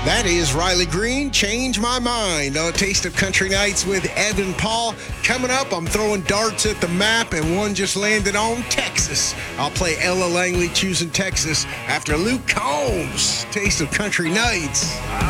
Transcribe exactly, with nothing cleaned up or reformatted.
That is Riley Green, Change My Mind on Taste of Country Nights with Evan Paul. Coming up, I'm throwing darts at the map, and one just landed on Texas. I'll play Ella Langley choosing Texas after Luke Combs. Taste of Country Nights.